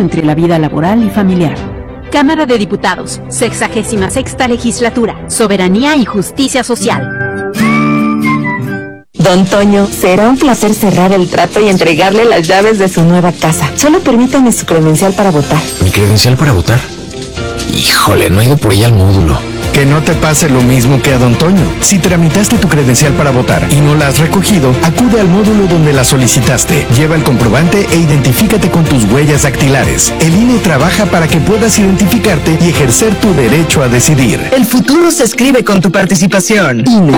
entre la vida laboral y familiar. Cámara de Diputados, 66ª Legislatura, Soberanía y Justicia Social. Don Toño, será un placer cerrar el trato y entregarle las llaves de su nueva casa. Solo permítame su credencial para votar. ¿Mi credencial para votar? Híjole, no he ido por ella al módulo. Que no te pase lo mismo que a Don Toño. Si tramitaste tu credencial para votar y no la has recogido, acude al módulo donde la solicitaste. Lleva el comprobante e identifícate con tus huellas dactilares. El INE trabaja para que puedas identificarte y ejercer tu derecho a decidir. El futuro se escribe con tu participación. INE.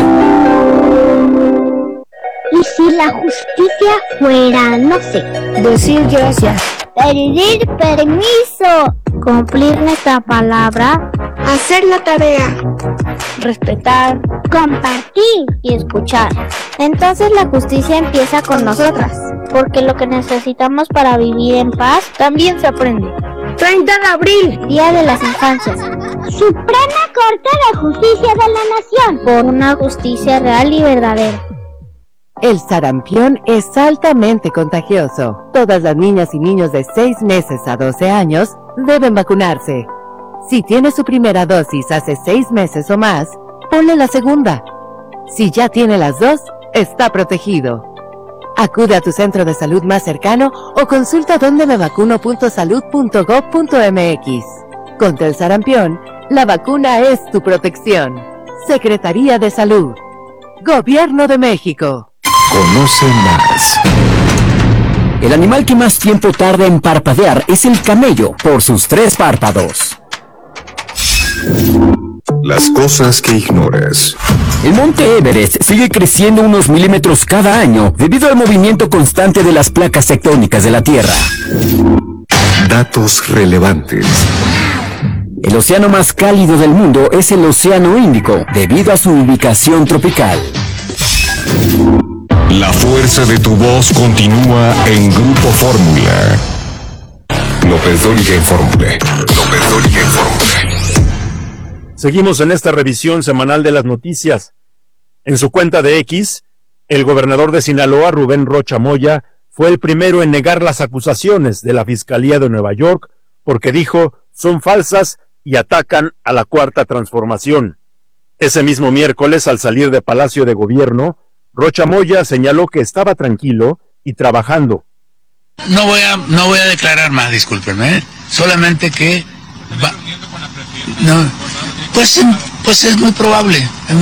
¿Y si la justicia fuera, no sé, decir gracias, pedir permiso, cumplir nuestra palabra, hacer la tarea, respetar, compartir y escuchar? Entonces la justicia empieza con nosotras, porque lo que necesitamos para vivir en paz también se aprende. 30 de abril, Día de las Infancias. Suprema Corte de Justicia de la Nación, por una justicia real y verdadera. El sarampión es altamente contagioso. Todas las niñas y niños de 6 meses a 12 años deben vacunarse. Si tiene su primera dosis hace 6 meses o más, ponle la segunda. Si ya tiene las dos, está protegido. Acude a tu centro de salud más cercano o consulta dondemevacuno.salud.gov.mx. Contra el sarampión, la vacuna es tu protección. Secretaría de Salud. Gobierno de México. Conoce más. El animal que más tiempo tarda en parpadear es el camello, por sus 3 párpados. Las cosas que ignoras. El monte Everest sigue creciendo unos milímetros cada año debido al movimiento constante de las placas tectónicas de la Tierra. Datos relevantes. El océano más cálido del mundo es el Océano Índico, debido a su ubicación tropical. La fuerza de tu voz continúa en Grupo Fórmula. López Dóriga en Fórmula. López Dóriga en Fórmula. Seguimos en esta revisión semanal de las noticias. En su cuenta de X, el gobernador de Sinaloa, Rubén Rocha Moya, fue el primero en negar las acusaciones de la Fiscalía de Nueva York porque dijo son falsas y atacan a la Cuarta Transformación. Ese mismo miércoles, al salir de Palacio de Gobierno, Rocha Moya señaló que estaba tranquilo y trabajando. No voy a declarar más, discúlpenme, solamente que pues es muy probable,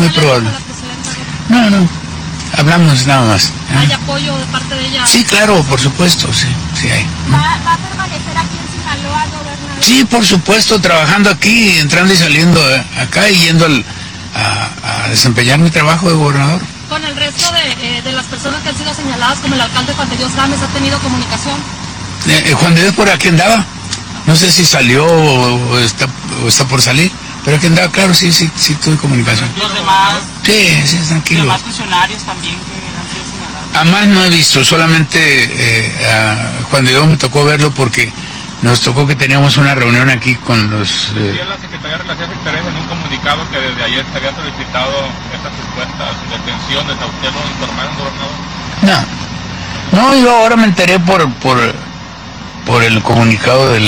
No, hablamos nada más. ¿Hay apoyo de parte de ella? Sí, claro, por supuesto, sí hay. ¿Va a permanecer aquí en Sinaloa, gobernador? Sí, por supuesto, trabajando aquí, entrando y saliendo acá y yendo a desempeñar mi trabajo de gobernador. ¿Con el resto de las personas que han sido señaladas, como el alcalde Juan de Dios Gámez, ha tenido comunicación? Juan de Dios por aquí andaba. No sé si salió o está por salir, pero aquí andaba, claro, sí tuve comunicación. ¿Los demás? Sí, tranquilo. ¿Los demás funcionarios también que han sido señalados? Además no he visto, solamente a Juan de Dios me tocó verlo porque nos tocó que teníamos una reunión aquí con los... La Secretaría de Relaciones Exteriores en un comunicado que desde ayer se había solicitado estas supuestas detenciones. ¿A usted lo informaron, gobernador? No, yo ahora me enteré por el comunicado de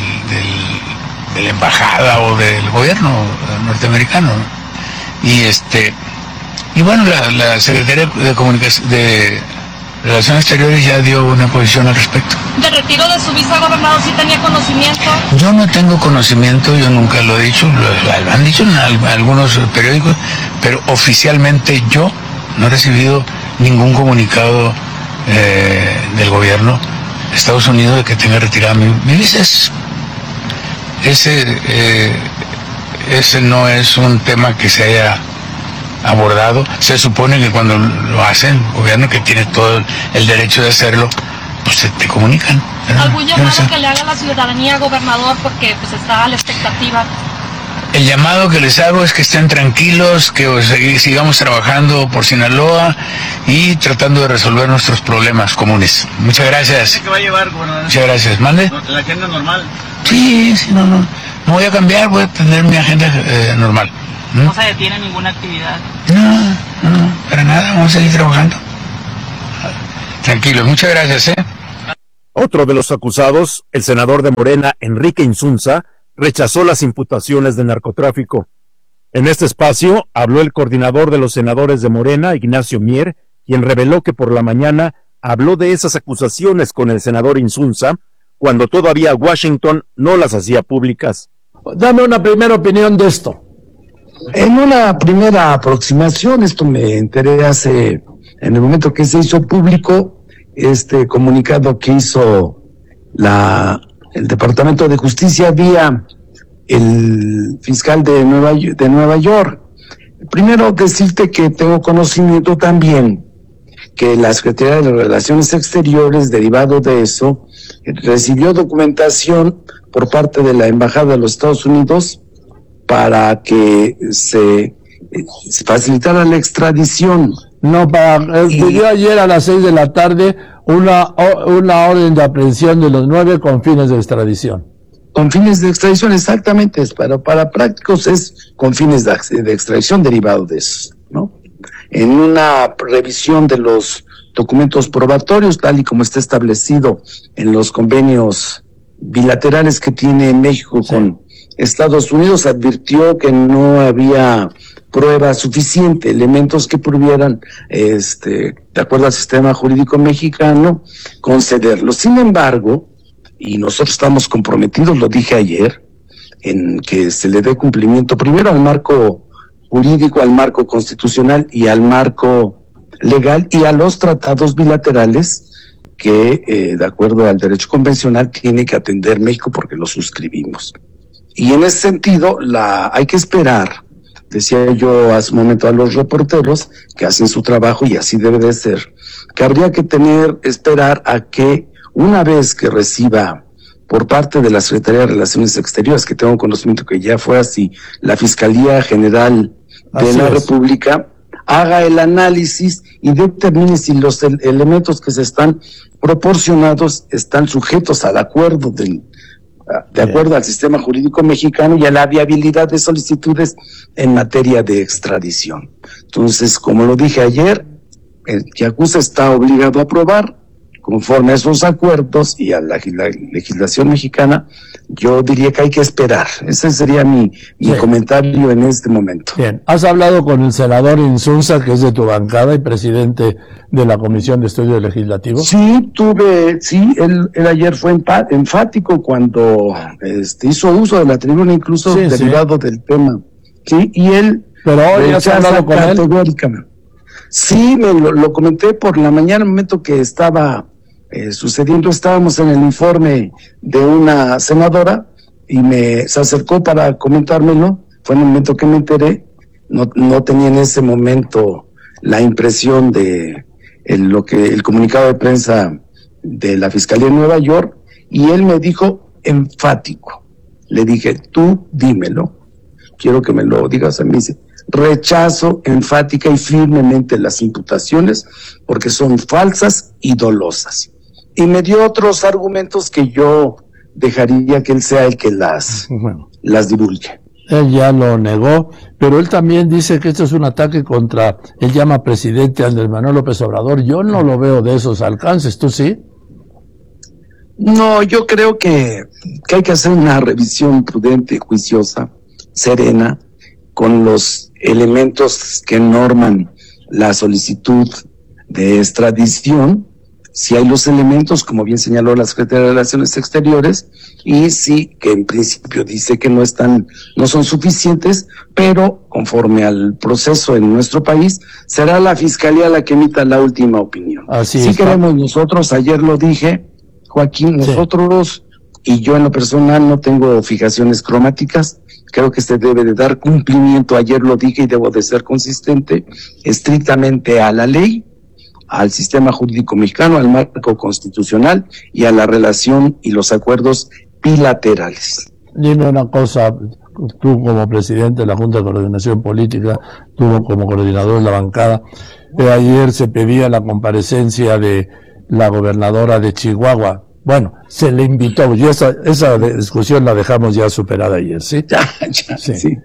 la embajada o del gobierno norteamericano, ¿no? Y bueno, la Secretaría de Comunicación de Relaciones Exteriores ya dio una posición al respecto. ¿De retiro de su visa, gobernador, sí tenía conocimiento? Yo no tengo conocimiento, yo nunca lo he dicho, lo han dicho en algunos periódicos, pero oficialmente yo no he recibido ningún comunicado del gobierno de Estados Unidos de que tenga retirada mi visa. Ese no es un tema que se haya abordado. Se supone que cuando lo hacen, el gobierno que tiene todo el derecho de hacerlo, pues te comunican. ¿Algún llamado que le haga a la ciudadanía, gobernador, porque pues está a la expectativa? El llamado que les hago es que estén tranquilos, que sigamos trabajando por Sinaloa y tratando de resolver nuestros problemas comunes. Muchas gracias. ¿Qué va a llevar, gobernador? Muchas gracias. ¿Mande? ¿La agenda normal? Sí, no voy a cambiar, voy a tener mi agenda normal. ¿No se detiene ninguna actividad? No, para nada, vamos a seguir trabajando. Tranquilo, muchas gracias, Otro de los acusados, el senador de Morena, Enrique Insunza, rechazó las imputaciones de narcotráfico. En este espacio habló el coordinador de los senadores de Morena, Ignacio Mier, quien reveló que por la mañana habló de esas acusaciones con el senador Insunza, cuando todavía Washington no las hacía públicas. Dame una primera opinión de esto. En una primera aproximación, esto me enteré en el momento que se hizo público, este comunicado que hizo el Departamento de Justicia vía el fiscal de Nueva York. Primero decirte que tengo conocimiento también que la Secretaría de Relaciones Exteriores, derivado de eso, recibió documentación por parte de la Embajada de los Estados Unidos para que se facilitara la extradición. No, pidió ayer a las 6 de la tarde una orden de aprehensión de los 9 con fines de extradición. Con fines de extradición, exactamente, para prácticos es con fines de extradición derivado de eso, ¿no? En una revisión de los documentos probatorios, tal y como está establecido en los convenios bilaterales que tiene México con Estados Unidos, advirtió que no había prueba suficiente, elementos que pudieran, de acuerdo al sistema jurídico mexicano, concederlo. Sin embargo, y nosotros estamos comprometidos, lo dije ayer, en que se le dé cumplimiento primero al marco jurídico, al marco constitucional y al marco legal y a los tratados bilaterales que, de acuerdo al derecho convencional, tiene que atender México porque lo suscribimos. Y en ese sentido, hay que esperar, decía yo hace un momento a los reporteros que hacen su trabajo y así debe de ser, que habría que esperar a que una vez que reciba por parte de la Secretaría de Relaciones Exteriores, que tengo conocimiento que ya fue así, la Fiscalía General de la República, haga el análisis y determine si los elementos que se están proporcionados están sujetos al acuerdo de acuerdo al sistema jurídico mexicano y a la viabilidad de solicitudes en materia de extradición. Entonces, como lo dije ayer, el que acusa está obligado a aprobar conforme a esos acuerdos y a la legislación mexicana. Yo diría que hay que esperar. Ese sería mi comentario en este momento. Bien, has hablado con el senador Insunza, que es de tu bancada y presidente de la Comisión de Estudios Legislativos. Sí, él ayer fue enfático cuando hizo uso de la tribuna, incluso derivado del tema. Sí, y él... Pero hoy has hablado con él. Sí, lo comenté por la mañana, en el momento que estaba sucediendo, estábamos en el informe de una senadora y se acercó para comentármelo. Fue en el momento que me enteré. No tenía en ese momento la impresión de el comunicado de prensa de la Fiscalía de Nueva York, y él me dijo enfático. Le dije, tú dímelo, quiero que me lo digas a mí. Rechazo enfática y firmemente las imputaciones porque son falsas y dolosas. Y me dio otros argumentos que yo dejaría que él sea el que las divulgue. Él ya lo negó, pero él también dice que esto es un ataque contra, él llama presidente Andrés Manuel López Obrador. Yo no lo veo de esos alcances, ¿tú sí? No, yo creo que hay que hacer una revisión prudente, juiciosa, serena, con los elementos que norman la solicitud de extradición, si hay los elementos, como bien señaló la Secretaría de Relaciones Exteriores, y sí, que en principio dice que no son suficientes, pero conforme al proceso en nuestro país, será la Fiscalía la que emita la última opinión. Así sí queremos nosotros, ayer lo dije, Joaquín, nosotros, y yo en lo personal no tengo fijaciones cromáticas, creo que se debe de dar cumplimiento, ayer lo dije y debo de ser consistente, estrictamente a la ley, al sistema jurídico mexicano, al marco constitucional y a la relación y los acuerdos bilaterales. Dime una cosa, tú como presidente de la Junta de Coordinación Política, tú como coordinador de la bancada, ayer se pedía la comparecencia de la gobernadora de Chihuahua. Bueno, se le invitó, y esa discusión la dejamos ya superada ayer, ¿sí? Sí.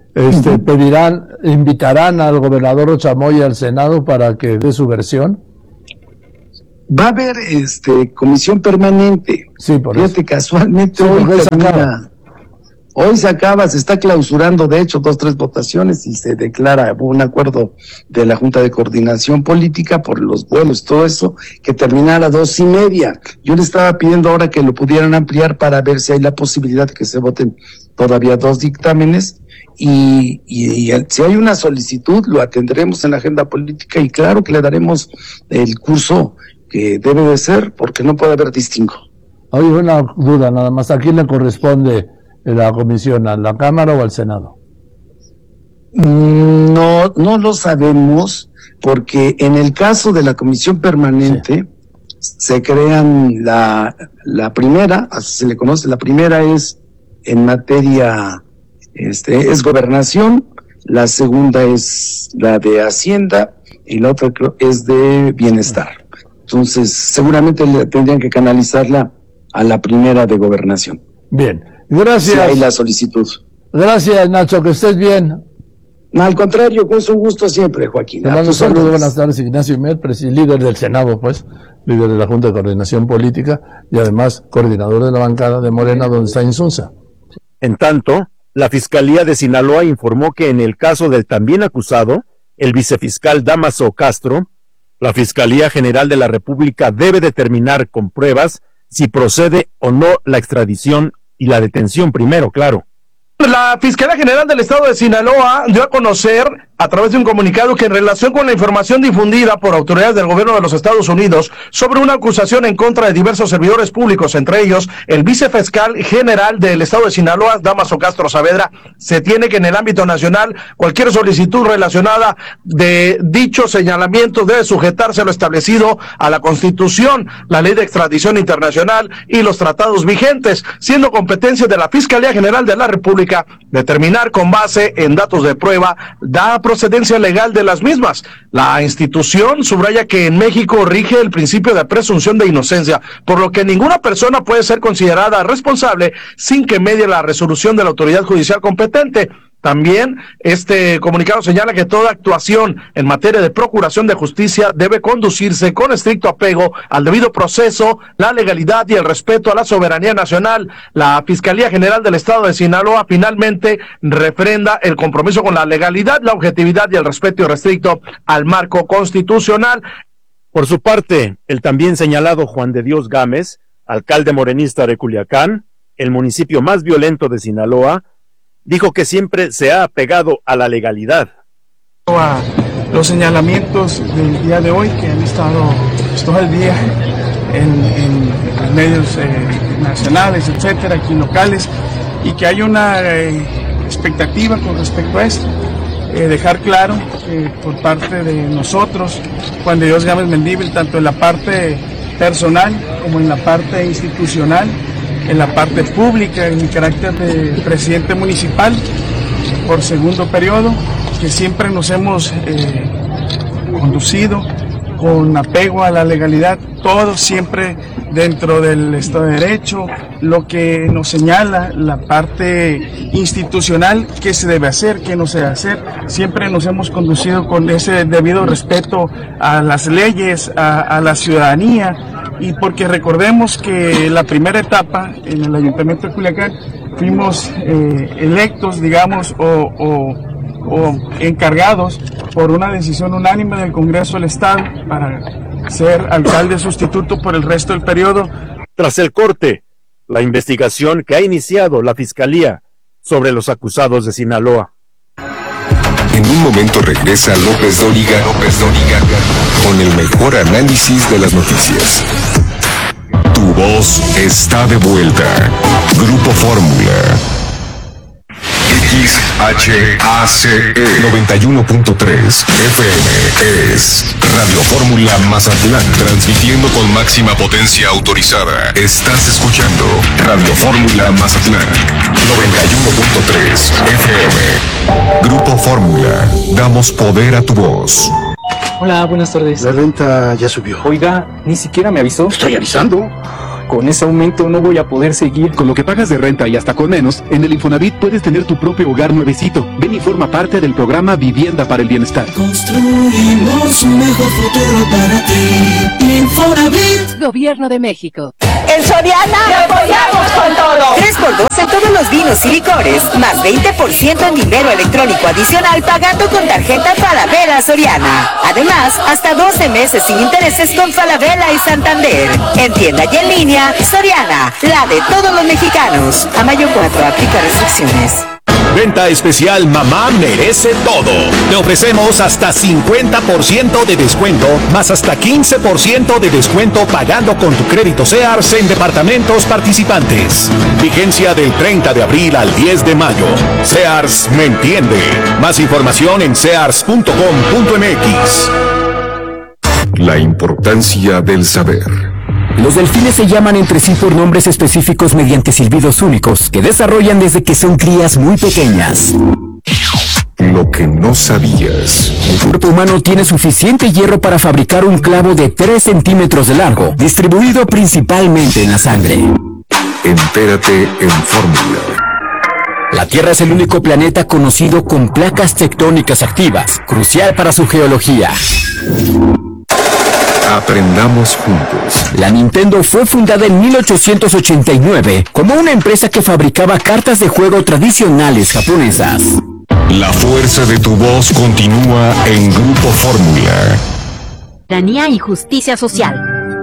¿Invitarán al gobernador Rocha Moya al Senado para que dé su versión? Va a haber comisión permanente. Sí, por Fíjate, eso. casualmente Sí, hoy porque se acaba, se está clausurando, de hecho, 2-3 votaciones y se declara un acuerdo de la Junta de Coordinación Política por los vuelos, todo eso, que termina a las 2:30. Yo le estaba pidiendo ahora que lo pudieran ampliar para ver si hay la posibilidad de que se voten todavía 2 dictámenes y si hay una solicitud, lo atendremos en la agenda política y claro que le daremos el curso que debe de ser, porque no puede haber distingo. Oye, una duda nada más, ¿a quién le corresponde la comisión, a la Cámara o al Senado? No lo sabemos, porque en el caso de la comisión permanente, se crean la primera, así se le conoce, la primera es en materia, es gobernación, la segunda es la de Hacienda y la otra creo es de bienestar. Entonces, seguramente tendrían que canalizarla a la primera de gobernación. Bien, gracias. Si hay la solicitud. Gracias, Nacho, que estés bien. No, al contrario, pues un gusto siempre, Joaquín. Te mando un saludo, buenas tardes, Ignacio Imer, líder del Senado, pues, líder de la Junta de Coordinación Política y además coordinador de la bancada de Morena, donde está Insunza. En tanto, la Fiscalía de Sinaloa informó que en el caso del también acusado, el vicefiscal Dámaso Castro, la Fiscalía General de la República debe determinar con pruebas si procede o no la extradición y la detención primero, claro. La Fiscalía General del Estado de Sinaloa dio a conocer a través de un comunicado que en relación con la información difundida por autoridades del gobierno de los Estados Unidos sobre una acusación en contra de diversos servidores públicos, entre ellos el vicefiscal general del Estado de Sinaloa, Dámaso Castro Saavedra, se tiene que en el ámbito nacional cualquier solicitud relacionada de dichos señalamientos debe sujetarse a lo establecido a la Constitución, la Ley de Extradición Internacional y los tratados vigentes, siendo competencia de la Fiscalía General de la República determinar con base en datos de prueba la procedencia legal de las mismas. La institución subraya que en México rige el principio de presunción de inocencia, por lo que ninguna persona puede ser considerada responsable sin que medie la resolución de la autoridad judicial competente. También este comunicado señala que toda actuación en materia de procuración de justicia debe conducirse con estricto apego al debido proceso, la legalidad y el respeto a la soberanía nacional. La Fiscalía General del Estado de Sinaloa finalmente refrenda el compromiso con la legalidad, la objetividad y el respeto irrestricto al marco constitucional. Por su parte, el también señalado Juan de Dios Gámez, alcalde morenista de Culiacán, el municipio más violento de Sinaloa, dijo que siempre se ha apegado a la legalidad. A los señalamientos del día de hoy que han estado todo el día en los medios nacionales, etcétera, aquí locales, y que hay una expectativa con respecto a esto. Dejar claro que por parte de nosotros, Juan de Dios Gámez Mendívil, tanto en la parte personal como en la parte institucional, en la parte pública, en mi carácter de presidente municipal por segundo periodo, que siempre nos hemos conducido con apego a la legalidad, todo siempre dentro del Estado de Derecho, lo que nos señala la parte institucional, qué se debe hacer, qué no se debe hacer. Siempre nos hemos conducido con ese debido respeto a las leyes, a la ciudadanía, y porque recordemos que la primera etapa en el Ayuntamiento de Culiacán fuimos electos, digamos, o encargados por una decisión unánime del Congreso del Estado para ser alcalde sustituto por el resto del periodo. Tras el corte, la investigación que ha iniciado la Fiscalía sobre los acusados de Sinaloa. En un momento regresa López Dóriga con el mejor análisis de las noticias. Tu voz está de vuelta. Grupo Fórmula. XHACE 91.3 FM es Radio Fórmula Mazatlán, transmitiendo con máxima potencia autorizada. Estás escuchando Radio Fórmula Mazatlán 91.3 FM. Grupo Fórmula, damos poder a tu voz. Hola, buenas tardes. La renta ya subió. Oiga, ni siquiera me avisó. Estoy avisando. Con ese aumento no voy a poder seguir. Con lo que pagas de renta y hasta con menos, en el Infonavit puedes tener tu propio hogar nuevecito. Ven y forma parte del programa Vivienda para el Bienestar. Construimos un mejor futuro para ti. Infonavit. Gobierno de México. En Soriana te apoyamos con todo. 3x2 en todos los vinos y licores, más 20% en dinero electrónico adicional pagando con tarjeta Falabella Soriana. Además, hasta 12 meses sin intereses con Falabella y Santander. En tienda y en línea, Soriana, la de todos los mexicanos. A mayo 4, aplica restricciones. Venta especial Mamá Merece Todo. Te ofrecemos hasta 50% de descuento, más hasta 15% de descuento pagando con tu crédito Sears en departamentos participantes. Vigencia del 30 de abril al 10 de mayo. Sears me entiende. Más información en sears.com.mx. La importancia del saber. Los delfines se llaman entre sí por nombres específicos mediante silbidos únicos que desarrollan desde que son crías muy pequeñas. Lo que no sabías. El cuerpo humano tiene suficiente hierro para fabricar un clavo de 3 centímetros de largo, distribuido principalmente en la sangre. Entérate en Fórmula. La Tierra es el único planeta conocido con placas tectónicas activas, crucial para su geología. Aprendamos juntos. La Nintendo fue fundada en 1889 como una empresa que fabricaba cartas de juego tradicionales japonesas. La fuerza de tu voz continúa en Grupo Fórmula. Soberanía y justicia social.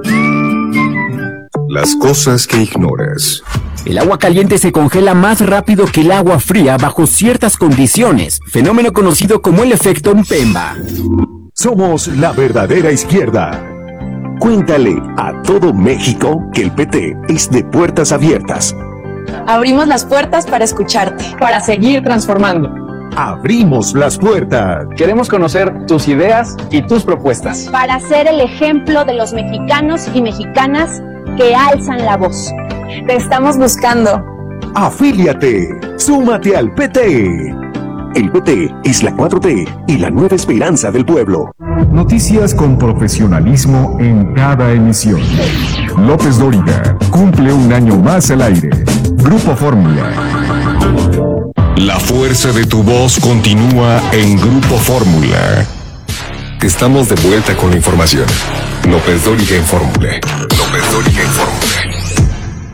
Las cosas que ignoras. El agua caliente se congela más rápido que el agua fría bajo ciertas condiciones, fenómeno conocido como el efecto Mpemba. Somos la verdadera izquierda. Cuéntale a todo México que el PT es de puertas abiertas. Abrimos las puertas para escucharte, para seguir transformando. Abrimos las puertas. Queremos conocer tus ideas y tus propuestas. Para ser el ejemplo de los mexicanos y mexicanas que alzan la voz. Te estamos buscando. Afíliate. Súmate al PT. El PT es la 4T y la nueva esperanza del pueblo. Noticias con profesionalismo en cada emisión. López Dóriga cumple un año más al aire. Grupo Fórmula. La fuerza de tu voz continúa en Grupo Fórmula. Estamos de vuelta con la información. López Dóriga en Fórmula. López Dóriga en Fórmula.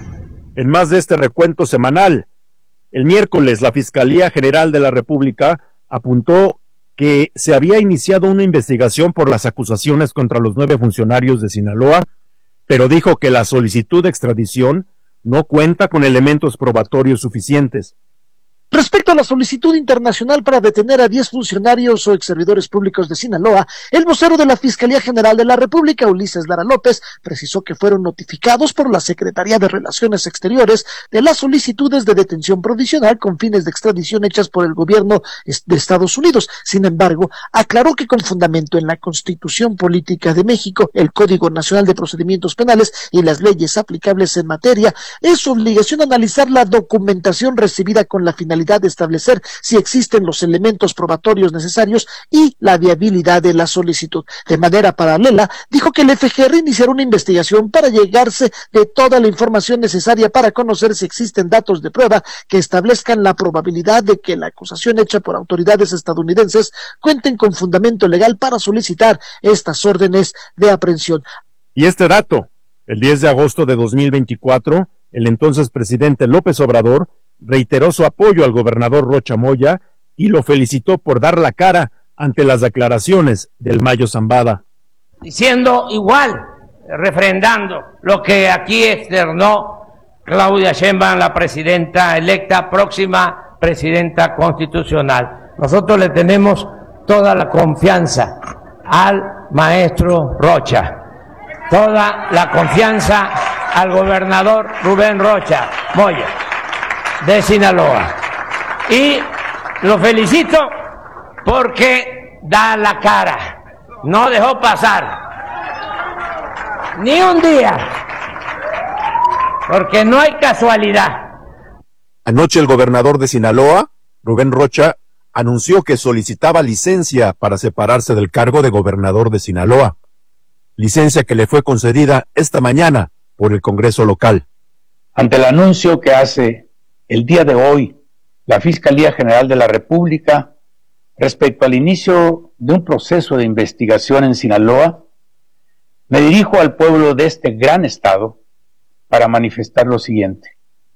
En más de este recuento semanal, el miércoles la Fiscalía General de la República apuntó que se había iniciado una investigación por las acusaciones contra los 9 funcionarios de Sinaloa, pero dijo que la solicitud de extradición no cuenta con elementos probatorios suficientes. Respecto a la solicitud internacional para detener a 10 funcionarios o exservidores públicos de Sinaloa, el vocero de la Fiscalía General de la República, Ulises Lara López, precisó que fueron notificados por la Secretaría de Relaciones Exteriores de las solicitudes de detención provisional con fines de extradición hechas por el gobierno de Estados Unidos. Sin embargo, aclaró que con fundamento en la Constitución Política de México, el Código Nacional de Procedimientos Penales y las leyes aplicables en materia, es su obligación analizar la documentación recibida con la finalidad de establecer si existen los elementos probatorios necesarios y la viabilidad de la solicitud. De manera paralela, dijo que el FGR iniciará una investigación para llegarse de toda la información necesaria para conocer si existen datos de prueba que establezcan la probabilidad de que la acusación hecha por autoridades estadounidenses cuenten con fundamento legal para solicitar estas órdenes de aprehensión. Y este dato, el 10 de agosto de 2024, el entonces presidente López Obrador reiteró su apoyo al gobernador Rocha Moya y lo felicitó por dar la cara ante las declaraciones del Mayo Zambada. Diciendo igual, refrendando lo que aquí externó Claudia Sheinbaum, la presidenta electa, próxima presidenta constitucional. Nosotros le tenemos toda la confianza al maestro Rocha, toda la confianza al gobernador Rubén Rocha Moya de Sinaloa, y lo felicito porque da la cara, no dejó pasar ni un día, porque no hay casualidad. Anoche el gobernador de Sinaloa, Rubén Rocha, anunció que solicitaba licencia para separarse del cargo de gobernador de Sinaloa, licencia que le fue concedida esta mañana por el Congreso local. Ante el anuncio que hace el día de hoy la Fiscalía General de la República respecto al inicio de un proceso de investigación en Sinaloa, me dirijo al pueblo de este gran estado para manifestar lo siguiente.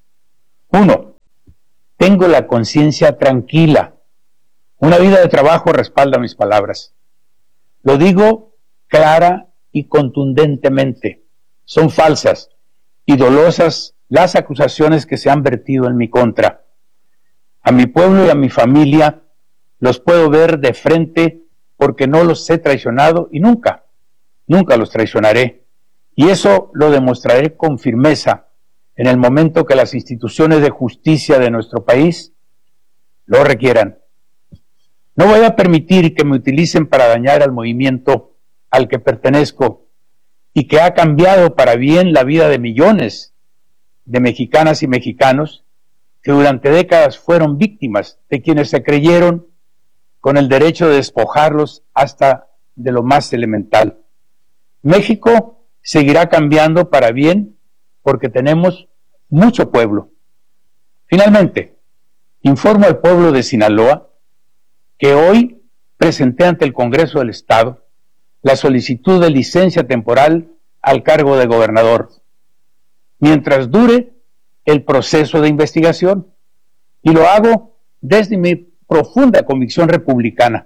1. Tengo la conciencia tranquila. Una vida de trabajo respalda mis palabras. Lo digo clara y contundentemente. Son falsas y dolosas las acusaciones que se han vertido en mi contra. A mi pueblo y a mi familia los puedo ver de frente porque no los he traicionado y nunca los traicionaré. Y eso lo demostraré con firmeza en el momento que las instituciones de justicia de nuestro país lo requieran. No voy a permitir que me utilicen para dañar al movimiento al que pertenezco y que ha cambiado para bien la vida de millones de mexicanas y mexicanos que durante décadas fueron víctimas de quienes se creyeron con el derecho de despojarlos hasta de lo más elemental. México seguirá cambiando para bien porque tenemos mucho pueblo. Finalmente, informo al pueblo de Sinaloa que hoy presenté ante el Congreso del Estado la solicitud de licencia temporal al cargo de gobernador, mientras dure el proceso de investigación, y lo hago desde mi profunda convicción republicana.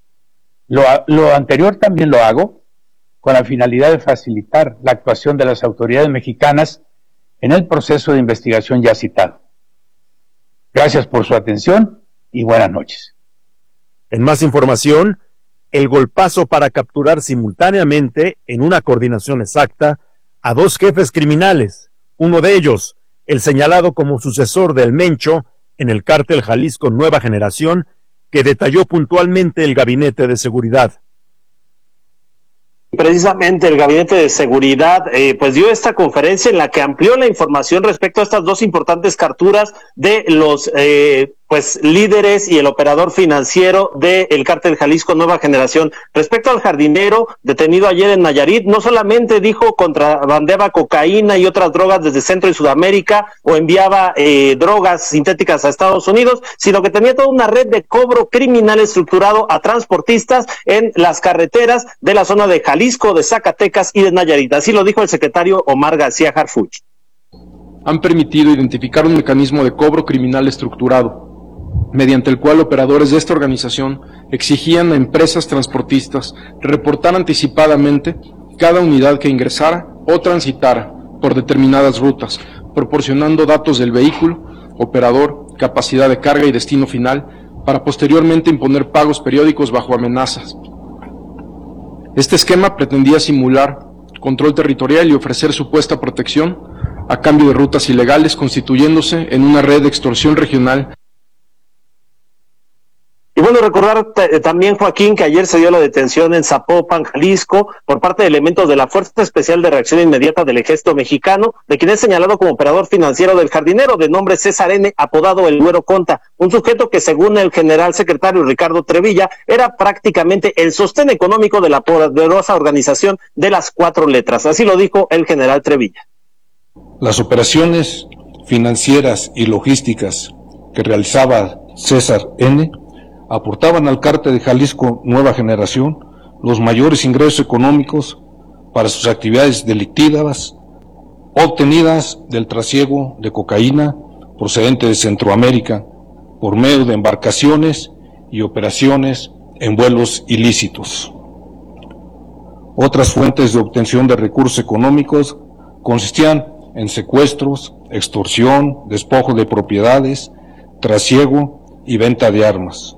Lo anterior también lo hago con la finalidad de facilitar la actuación de las autoridades mexicanas en el proceso de investigación ya citado. Gracias por su atención y buenas noches. En más información, el golpazo para capturar simultáneamente, en una coordinación exacta, a 2 jefes criminales, uno de ellos, el señalado como sucesor del Mencho en el cártel Jalisco Nueva Generación, que detalló puntualmente el Gabinete de Seguridad. Precisamente el Gabinete de Seguridad pues dio esta conferencia en la que amplió la información respecto a estas 2 importantes capturas de los pues líderes y el operador financiero del cártel Jalisco Nueva Generación. Respecto al jardinero detenido ayer en Nayarit, no solamente dijo contrabandeaba cocaína y otras drogas desde Centro y Sudamérica o enviaba drogas sintéticas a Estados Unidos, sino que tenía toda una red de cobro criminal estructurado a transportistas en las carreteras de la zona de Jalisco, de Zacatecas y de Nayarit. Así lo dijo el secretario Omar García Harfuch. Han permitido identificar un mecanismo de cobro criminal estructurado, mediante el cual operadores de esta organización exigían a empresas transportistas reportar anticipadamente cada unidad que ingresara o transitara por determinadas rutas, proporcionando datos del vehículo, operador, capacidad de carga y destino final, para posteriormente imponer pagos periódicos bajo amenazas. Este esquema pretendía simular control territorial y ofrecer supuesta protección a cambio de rutas ilegales, constituyéndose en una red de extorsión regional. Y bueno, recordar también, Joaquín, que ayer se dio la detención en Zapopan, Jalisco, por parte de elementos de la Fuerza Especial de Reacción Inmediata del Ejército Mexicano, de quien es señalado como operador financiero del jardinero, de nombre César N., apodado El Güero Conta, un sujeto que, según el general secretario Ricardo Trevilla, era prácticamente el sostén económico de la poderosa organización de las 4 letras. Así lo dijo el general Trevilla. Las operaciones financieras y logísticas que realizaba César N. aportaban al cártel de Jalisco Nueva Generación los mayores ingresos económicos para sus actividades delictivas obtenidas del trasiego de cocaína procedente de Centroamérica por medio de embarcaciones y operaciones en vuelos ilícitos. Otras fuentes de obtención de recursos económicos consistían en secuestros, extorsión, despojo de propiedades, trasiego y venta de armas.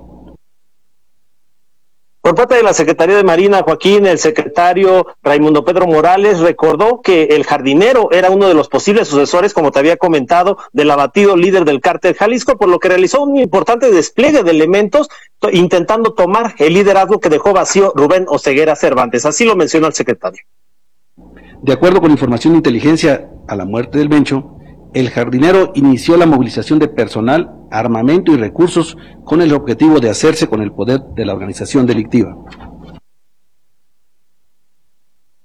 Por parte de la Secretaría de Marina, Joaquín, el secretario Raimundo Pedro Morales recordó que el jardinero era uno de los posibles sucesores, como te había comentado, del abatido líder del cártel Jalisco, por lo que realizó un importante despliegue de elementos intentando tomar el liderazgo que dejó vacío Rubén Oseguera Cervantes. Así lo mencionó el secretario. De acuerdo con información de inteligencia a la muerte del Mencho, el jardinero inició la movilización de personal, armamento y recursos con el objetivo de hacerse con el poder de la organización delictiva.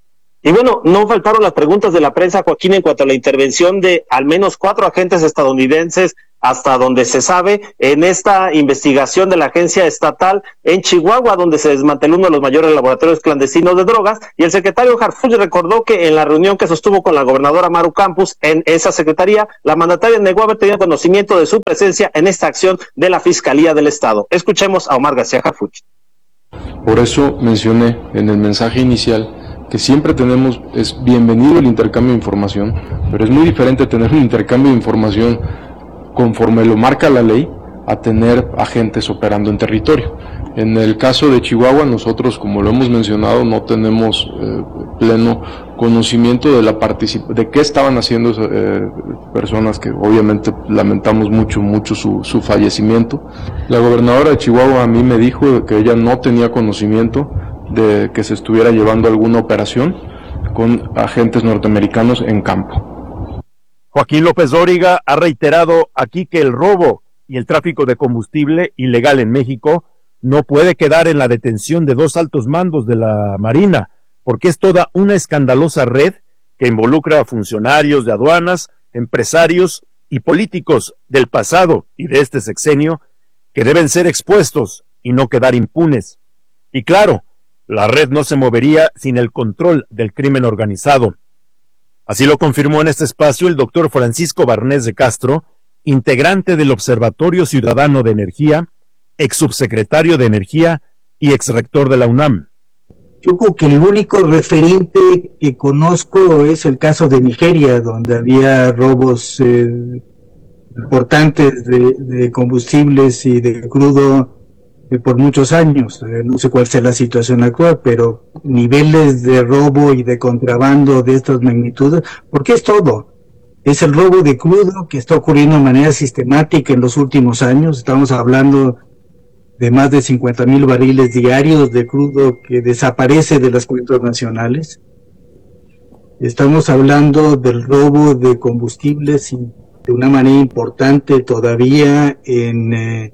Y bueno, no faltaron las preguntas de la prensa, Joaquín, en cuanto a la intervención de al menos 4 agentes estadounidenses, hasta donde se sabe, en esta investigación de la agencia estatal en Chihuahua, donde se desmanteló uno de los mayores laboratorios clandestinos de drogas, y el secretario Harfuch recordó que en la reunión que sostuvo con la gobernadora Maru Campos en esa secretaría, la mandataria negó haber tenido conocimiento de su presencia en esta acción de la Fiscalía del Estado. Escuchemos a Omar García Harfuch. Por eso mencioné en el mensaje inicial que siempre es bienvenido el intercambio de información, pero es muy diferente tener un intercambio de información conforme lo marca la ley a tener agentes operando en territorio. En el caso de Chihuahua, nosotros, como lo hemos mencionado, no tenemos pleno conocimiento de qué estaban haciendo personas que obviamente lamentamos mucho su fallecimiento. La gobernadora de Chihuahua a mí me dijo que ella no tenía conocimiento de que se estuviera llevando alguna operación con agentes norteamericanos en campo. Joaquín López Dóriga ha reiterado aquí que el robo y el tráfico de combustible ilegal en México no puede quedar en la detención de 2 altos mandos de la Marina, porque es toda una escandalosa red que involucra a funcionarios de aduanas, empresarios y políticos del pasado y de este sexenio que deben ser expuestos y no quedar impunes. Y claro, la red no se movería sin el control del crimen organizado. Así lo confirmó en este espacio el doctor Francisco Barnés de Castro, integrante del Observatorio Ciudadano de Energía, ex subsecretario de Energía y ex rector de la UNAM. Yo creo que el único referente que conozco es el caso de Nigeria, donde había robos importantes de combustibles y de crudo por muchos años. No sé cuál sea la situación actual, pero niveles de robo y de contrabando de estas magnitudes, porque es todo. Es el robo de crudo que está ocurriendo de manera sistemática en los últimos años. Estamos hablando de más de 50,000 barriles diarios de crudo que desaparece de las cuentas nacionales. Estamos hablando del robo de combustibles de una manera importante todavía en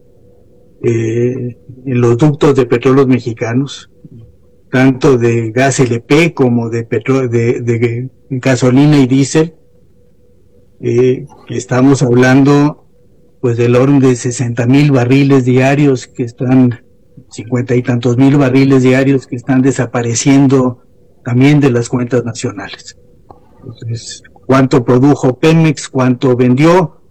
los ductos de petróleos mexicanos, tanto de gas LP como de gasolina y diésel. Que estamos hablando pues del orden de 60,000 barriles diarios que están, 50 y tantos mil barriles diarios que están desapareciendo también de las cuentas nacionales. Entonces, ¿cuánto produjo Pemex? ¿Cuánto vendió?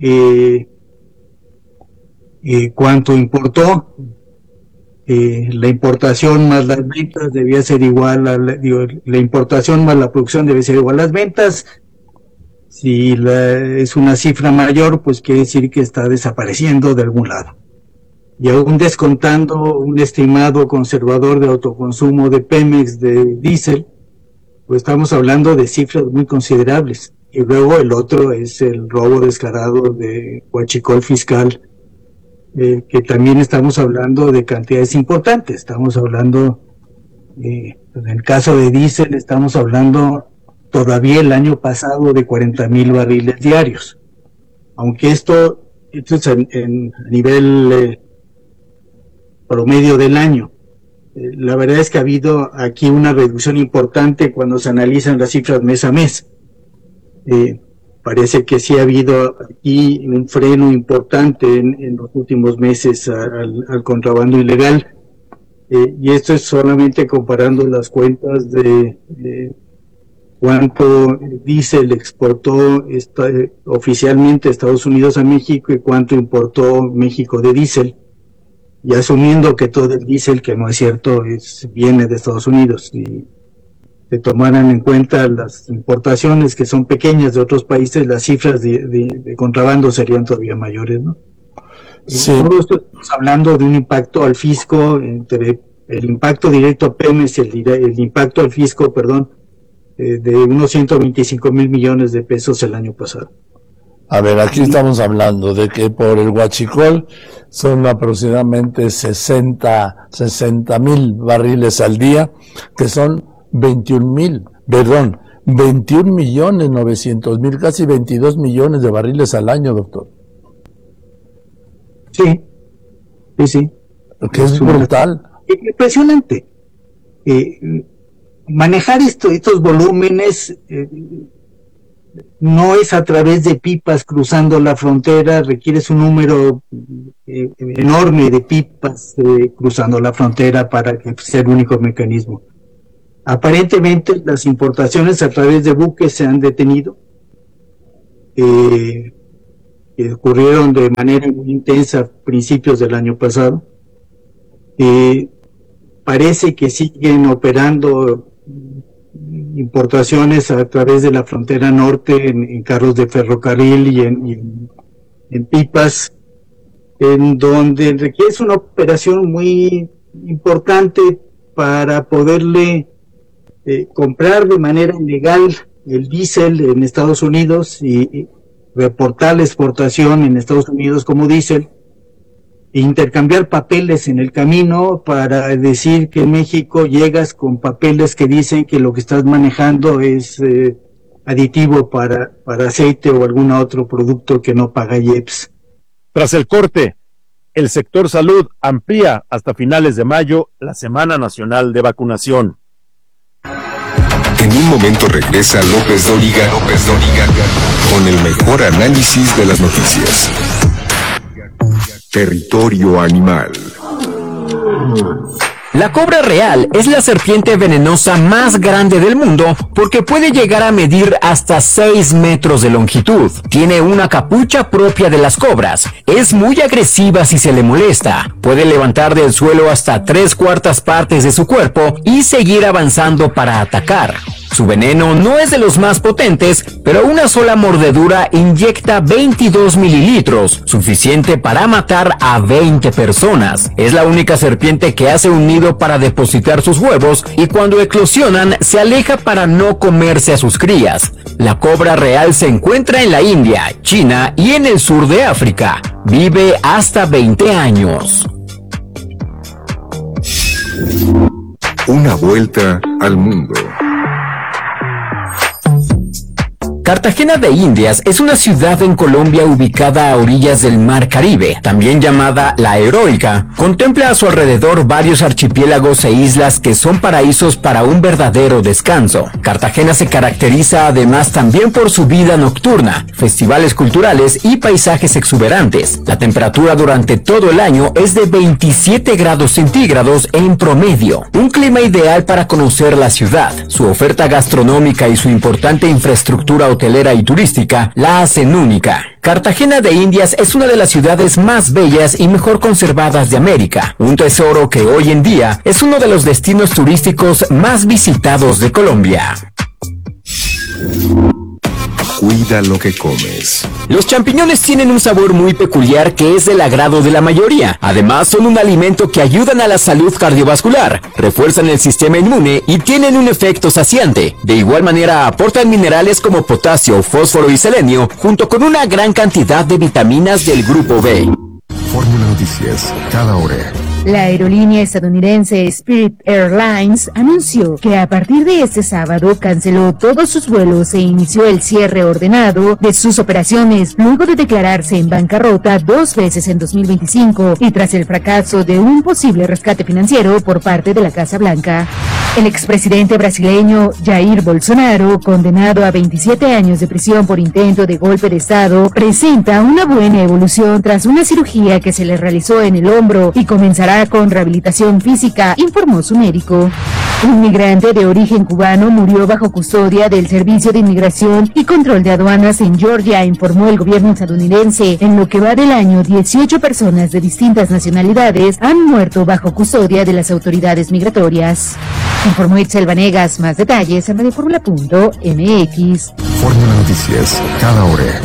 ¿Cuánto importó? La importación más las ventas debía ser igual la importación más la producción debe ser igual a las ventas. Si es una cifra mayor, pues quiere decir que está desapareciendo de algún lado. Y aún descontando un estimado conservador de autoconsumo de Pemex de diésel, pues estamos hablando de cifras muy considerables. Y luego el otro es el robo descarado de huachicol fiscal, que también estamos hablando de cantidades importantes. Estamos hablando, en el caso de diésel, estamos hablando todavía el año pasado de 40,000 barriles diarios. Aunque esto es a nivel promedio del año. La verdad es que ha habido aquí una reducción importante cuando se analizan las cifras mes a mes. Parece que sí ha habido aquí un freno importante en los últimos meses al contrabando ilegal. Y esto es solamente comparando las cuentas de cuánto diésel exportó oficialmente Estados Unidos a México y cuánto importó México de diésel, y asumiendo que todo el diésel, que no es cierto, viene de Estados Unidos, y se tomaran en cuenta las importaciones que son pequeñas de otros países, las cifras de contrabando serían todavía mayores, ¿no? Sí. Todo esto estamos hablando de un impacto al fisco, entre el impacto directo a Pemex y el impacto al fisco, de unos 125,000 millones de pesos el año pasado. A ver, aquí estamos hablando de que por el huachicol son aproximadamente 60,000 barriles al día, que son 21,900,000, casi 22 millones de barriles al año, doctor. Sí. Que es brutal. Impresionante. manejar estos volúmenes no es a través de pipas cruzando la frontera, requieres un número enorme de pipas cruzando la frontera para que sea el único mecanismo. Aparentemente las importaciones a través de buques se han detenido, que ocurrieron de manera muy intensa a principios del año pasado. Parece que siguen operando importaciones a través de la frontera norte en carros de ferrocarril y en pipas, en donde requiere una operación muy importante para poderle comprar de manera ilegal el diésel en Estados Unidos y reportar la exportación en Estados Unidos como diésel, e intercambiar papeles en el camino para decir que en México llegas con papeles que dicen que lo que estás manejando es aditivo para aceite o algún otro producto que no paga IEPS. Tras el corte, el sector salud amplía hasta finales de mayo la Semana Nacional de Vacunación. En un momento regresa López Dóriga con el mejor análisis de las noticias. Territorio Animal. La cobra real es la serpiente venenosa más grande del mundo porque puede llegar a medir hasta 6 metros de longitud. Tiene una capucha propia de las cobras. Es muy agresiva si se le molesta. Puede levantar del suelo hasta 3/4 partes de su cuerpo y seguir avanzando para atacar. Su veneno no es de los más potentes, pero una sola mordedura inyecta 22 mililitros, suficiente para matar a 20 personas. Es la única serpiente que hace un nido para depositar sus huevos y cuando eclosionan se aleja para no comerse a sus crías. La cobra real se encuentra en la India, China y en el sur de África. Vive hasta 20 años. Una vuelta al mundo. Cartagena de Indias es una ciudad en Colombia ubicada a orillas del Mar Caribe, también llamada La Heroica. Contempla a su alrededor varios archipiélagos e islas que son paraísos para un verdadero descanso. Cartagena se caracteriza además también por su vida nocturna, festivales culturales y paisajes exuberantes. La temperatura durante todo el año es de 27 grados centígrados en promedio. Un clima ideal para conocer la ciudad. Su oferta gastronómica y su importante infraestructura hotelera y turística la hacen única. Cartagena de Indias es una de las ciudades más bellas y mejor conservadas de América, un tesoro que hoy en día es uno de los destinos turísticos más visitados de Colombia. Cuida lo que comes. Los champiñones tienen un sabor muy peculiar que es del agrado de la mayoría. Además, son un alimento que ayudan a la salud cardiovascular, refuerzan el sistema inmune y tienen un efecto saciante. De igual manera, aportan minerales como potasio, fósforo y selenio, junto con una gran cantidad de vitaminas del grupo B. Fórmula Noticias, cada hora. La aerolínea estadounidense Spirit Airlines anunció que a partir de este sábado canceló todos sus vuelos e inició el cierre ordenado de sus operaciones luego de declararse en bancarrota 2 veces en 2025 y tras el fracaso de un posible rescate financiero por parte de la Casa Blanca. El expresidente brasileño Jair Bolsonaro, condenado a 27 años de prisión por intento de golpe de Estado, presenta una buena evolución tras una cirugía que se le realizó en el hombro y comenzará con rehabilitación física, informó su médico. Un migrante de origen cubano murió bajo custodia del Servicio de Inmigración y Control de Aduanas en Georgia, informó el gobierno estadounidense. En lo que va del año, 18 personas de distintas nacionalidades han muerto bajo custodia de las autoridades migratorias. Informó Itzel Vanegas. Más detalles en radioformula.mx. Fórmula Noticias, cada hora.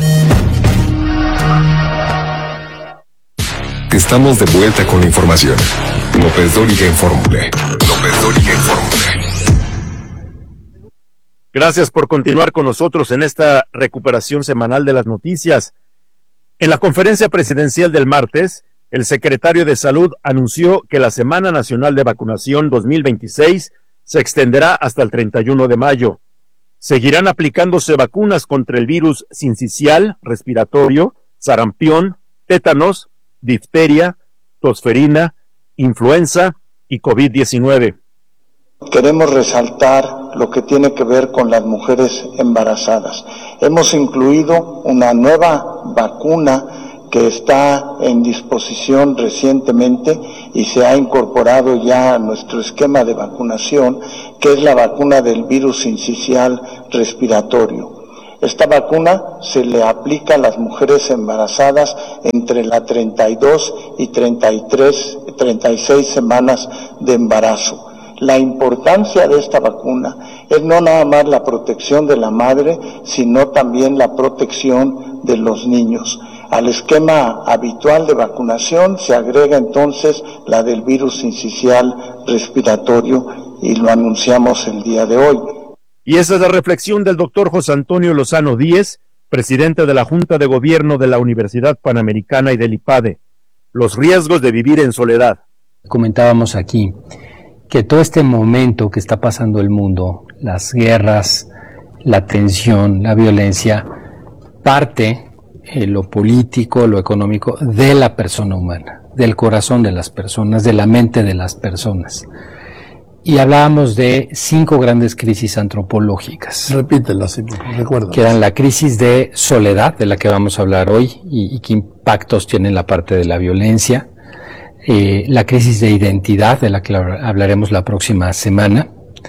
Estamos de vuelta con la información. López Dóriga en Fórmula. López Dóriga en Fórmula. Gracias por continuar con nosotros en esta recuperación semanal de las noticias. En la conferencia presidencial del martes, el secretario de Salud anunció que la Semana Nacional de Vacunación 2026 se extenderá hasta el 31 de mayo. Seguirán aplicándose vacunas contra el virus sincicial, respiratorio, sarampión, tétanos, difteria, tosferina, influenza y COVID-19. Queremos resaltar lo que tiene que ver con las mujeres embarazadas. Hemos incluido una nueva vacuna que está en disposición recientemente y se ha incorporado ya a nuestro esquema de vacunación, que es la vacuna del virus sincicial respiratorio. Esta vacuna se le aplica a las mujeres embarazadas entre las 32 y 36 semanas de embarazo. La importancia de esta vacuna es no nada más la protección de la madre, sino también la protección de los niños. Al esquema habitual de vacunación se agrega entonces la del virus sincicial respiratorio y lo anunciamos el día de hoy. Y esa es la reflexión del doctor José Antonio Lozano Díez, presidente de la Junta de Gobierno de la Universidad Panamericana y del IPADE. Los riesgos de vivir en soledad. Comentábamos aquí que todo este momento que está pasando el mundo, las guerras, la tensión, la violencia, parte lo político, lo económico, de la persona humana, del corazón de las personas, de la mente de las personas. Y hablábamos de 5 grandes crisis antropológicas. Repítelas, recuerda. Que eran la crisis de soledad, de la que vamos a hablar hoy, y qué impactos tiene en la parte de la violencia. La crisis de identidad, de la que hablaremos la próxima semana.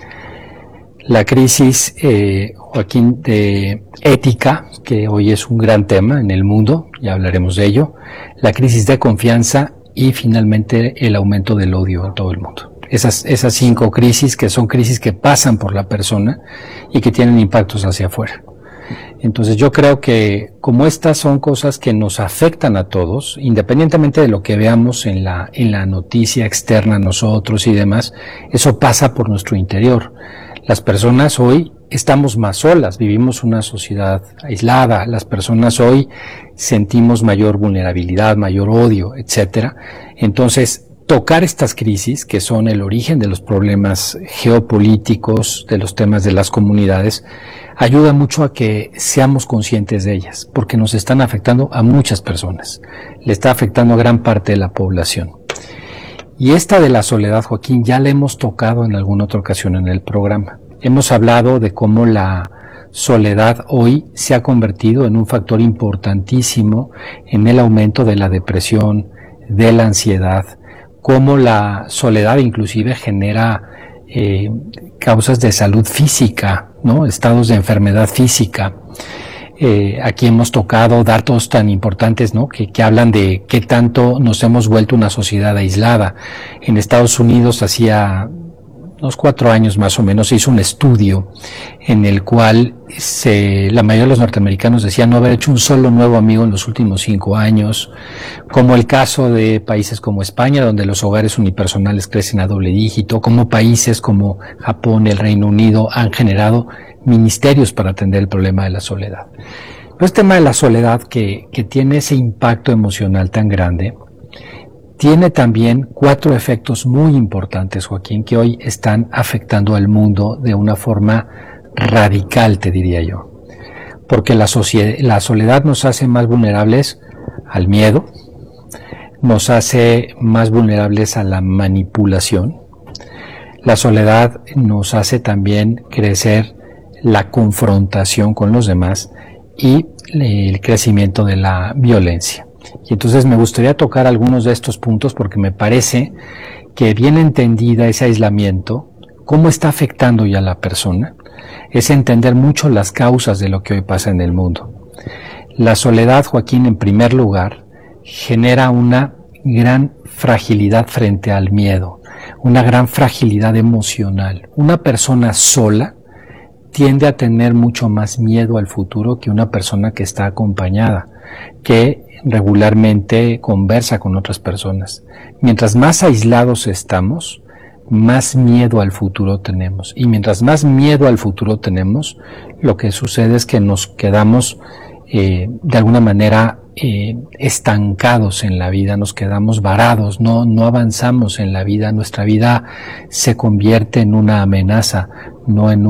La crisis, Joaquín, de ética, que hoy es un gran tema en el mundo, ya hablaremos de ello. La crisis de confianza y finalmente el aumento del odio en todo el mundo. Esas 5 crisis que son crisis que pasan por la persona y que tienen impactos hacia afuera. Entonces yo creo que como estas son cosas que nos afectan a todos, independientemente de lo que veamos en la noticia externa a nosotros y demás, eso pasa por nuestro interior. Las personas hoy estamos más solas, vivimos una sociedad aislada, las personas hoy sentimos mayor vulnerabilidad, mayor odio, etcétera. Entonces, tocar estas crisis, que son el origen de los problemas geopolíticos, de los temas de las comunidades, ayuda mucho a que seamos conscientes de ellas, porque nos están afectando a muchas personas, le está afectando a gran parte de la población. Y esta de la soledad, Joaquín, ya la hemos tocado en alguna otra ocasión en el programa. Hemos hablado de cómo la soledad hoy se ha convertido en un factor importantísimo en el aumento de la depresión, de la ansiedad, cómo la soledad inclusive genera causas de salud física, ¿no? Estados de enfermedad física. Aquí hemos tocado datos tan importantes, ¿no? Que hablan de qué tanto nos hemos vuelto una sociedad aislada. En Estados Unidos hacía unos 4 años más o menos se hizo un estudio en el cual la mayoría de los norteamericanos decían no haber hecho un solo nuevo amigo en los últimos 5 años, como el caso de países como España, donde los hogares unipersonales crecen a doble dígito, como países como Japón, el Reino Unido han generado ministerios para atender el problema de la soledad. Pero este tema de la soledad que tiene ese impacto emocional tan grande, tiene también 4 efectos muy importantes, Joaquín, que hoy están afectando al mundo de una forma radical, te diría yo. Porque la soledad nos hace más vulnerables al miedo, nos hace más vulnerables a la manipulación. La soledad nos hace también crecer la confrontación con los demás y el crecimiento de la violencia. Y entonces me gustaría tocar algunos de estos puntos porque me parece que bien entendida ese aislamiento, cómo está afectando ya a la persona, es entender mucho las causas de lo que hoy pasa en el mundo. La soledad, Joaquín, en primer lugar, genera una gran fragilidad frente al miedo, una gran fragilidad emocional. Una persona sola tiende a tener mucho más miedo al futuro que una persona que está acompañada, que regularmente conversa con otras personas. Mientras más aislados estamos, más miedo al futuro tenemos. Y mientras más miedo al futuro tenemos, lo que sucede es que nos quedamos de alguna manera estancados en la vida, nos quedamos varados, no avanzamos en la vida, nuestra vida se convierte en una amenaza, no en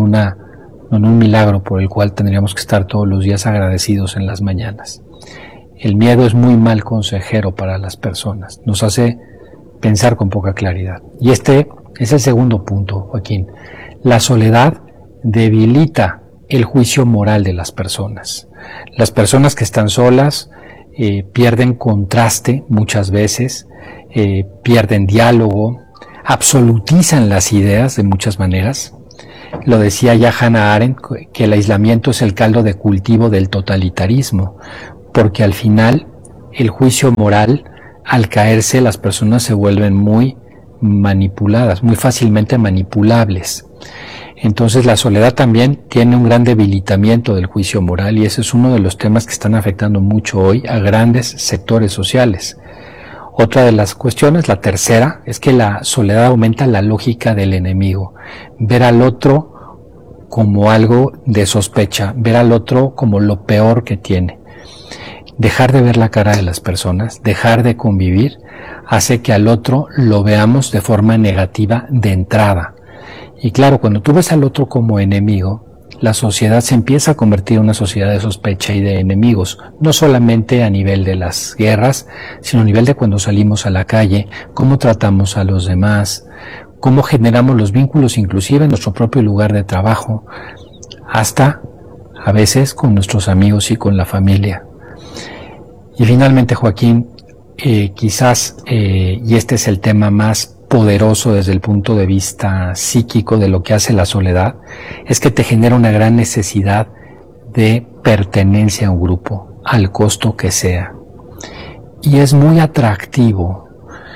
un milagro por el cual tendríamos que estar todos los días agradecidos en las mañanas. El miedo es muy mal consejero para las personas, nos hace pensar con poca claridad. Y este Es el segundo punto, Joaquín. La soledad debilita el juicio moral de las personas. Las personas que están solas pierden contraste muchas veces, pierden diálogo, absolutizan las ideas de muchas maneras. Lo decía ya Hannah Arendt, que el aislamiento es el caldo de cultivo del totalitarismo, porque al final el juicio moral, al caerse, las personas se vuelven muy manipuladas, muy fácilmente manipulables. Entonces la soledad también tiene un gran debilitamiento del juicio moral, y ese es uno de los temas que están afectando mucho hoy a grandes sectores sociales. Otra de las cuestiones, la tercera, es que la soledad aumenta la lógica del enemigo. Ver al otro como algo de sospecha, ver al otro como lo peor que tiene. Dejar de ver la cara de las personas, dejar de convivir, hace que al otro lo veamos de forma negativa de entrada. Y claro, cuando tú ves al otro como enemigo, la sociedad se empieza a convertir en una sociedad de sospecha y de enemigos, no solamente a nivel de las guerras, sino a nivel de cuando salimos a la calle, cómo tratamos a los demás, cómo generamos los vínculos inclusive en nuestro propio lugar de trabajo, hasta a veces con nuestros amigos y con la familia. Y finalmente, Joaquín, quizás, y este es el tema más poderoso desde el punto de vista psíquico de lo que hace la soledad, es que te genera una gran necesidad de pertenencia a un grupo, al costo que sea. Y es muy atractivo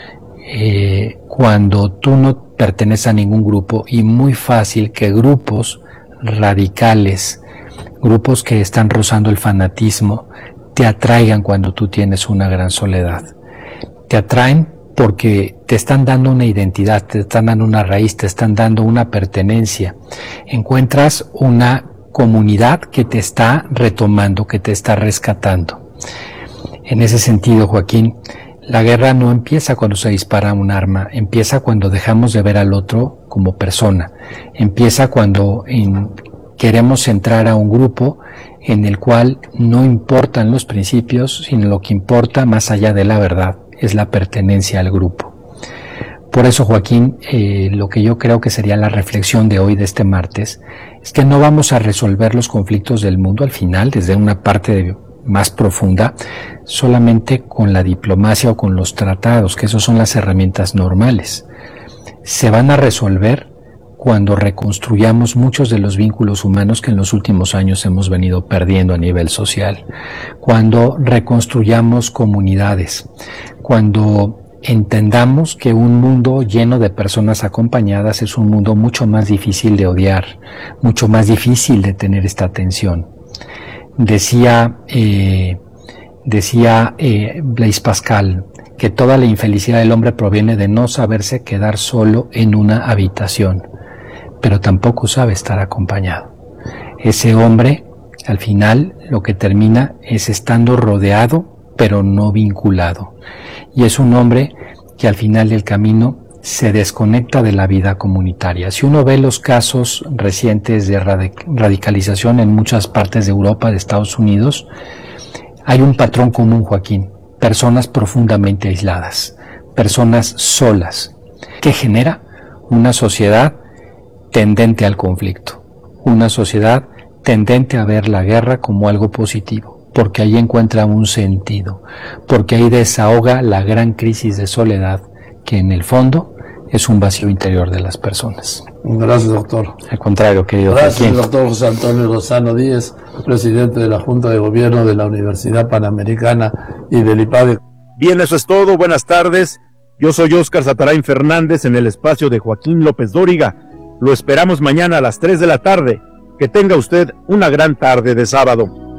cuando tú no perteneces a ningún grupo, y muy fácil que grupos radicales, grupos que están rozando el fanatismo, te atraigan cuando tú tienes una gran soledad. Te atraen porque te están dando una identidad, te están dando una raíz, te están dando una pertenencia. Encuentras una comunidad que te está retomando, que te está rescatando. En ese sentido, Joaquín, la guerra no empieza cuando se dispara un arma, empieza cuando dejamos de ver al otro como persona, empieza cuando queremos entrar a un grupo en el cual no importan los principios, sino lo que importa más allá de la verdad es la pertenencia al grupo. Por eso, Joaquín, lo que yo creo que sería la reflexión de hoy, de este martes, es que no vamos a resolver los conflictos del mundo al final, desde una parte más profunda, solamente con la diplomacia o con los tratados, que esos son las herramientas normales. Se van a resolver cuando reconstruyamos muchos de los vínculos humanos que en los últimos años hemos venido perdiendo a nivel social, cuando reconstruyamos comunidades, cuando entendamos que un mundo lleno de personas acompañadas es un mundo mucho más difícil de odiar, mucho más difícil de tener esta atención. Decía Blaise Pascal que toda la infelicidad del hombre proviene de no saberse quedar solo en una habitación, pero tampoco sabe estar acompañado. Ese hombre, al final, lo que termina es estando rodeado, pero no vinculado. Y es un hombre que al final del camino se desconecta de la vida comunitaria. Si uno ve los casos recientes de radicalización en muchas partes de Europa, de Estados Unidos, hay un patrón común, Joaquín: personas profundamente aisladas, personas solas, que genera una sociedad tendente al conflicto, una sociedad tendente a ver la guerra como algo positivo, porque ahí encuentra un sentido, porque ahí desahoga la gran crisis de soledad que en el fondo es un vacío interior de las personas. Gracias, doctor. Al contrario, querido. Gracias, doctor José Antonio Lozano Díez, presidente de la Junta de Gobierno de la Universidad Panamericana y del IPADE. Bien, eso es todo. Buenas tardes. Yo soy Óscar Satarain Fernández en el espacio de Joaquín López Dóriga. Lo esperamos mañana a las 3 de la tarde. Que tenga usted una gran tarde de sábado.